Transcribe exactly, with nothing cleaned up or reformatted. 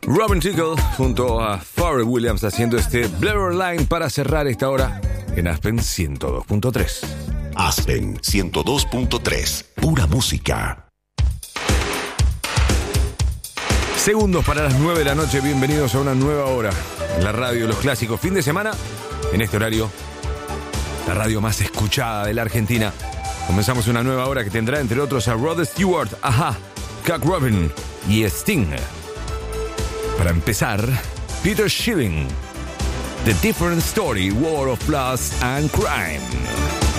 Robin Tickle junto a Pharrell Williams haciendo este Blur Line para cerrar esta hora en Aspen ciento dos punto tres. Aspen ciento dos punto tres, pura música. Segundos para las nueve de la noche, bienvenidos a una nueva hora en la radio de los clásicos. Fin de semana, en este horario, la radio más escuchada de la Argentina. Comenzamos una nueva hora que tendrá entre otros a Rod Stewart, Aha, Chuck Robin y Sting. Para empezar, Peter Schilling, The Different Story, War of Plus and Crime.